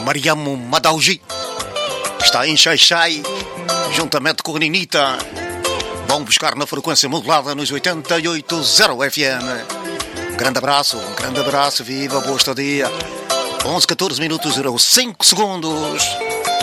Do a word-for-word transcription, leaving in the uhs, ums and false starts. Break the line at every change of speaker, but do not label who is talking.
Mariamo Madauji está em Xai-Xai, juntamente com a Ninita. Vão buscar na frequência modulada nos oitenta e oito zero F M. Um grande abraço, um grande abraço, viva, boa estadia. onze, catorze minutos, cinco segundos.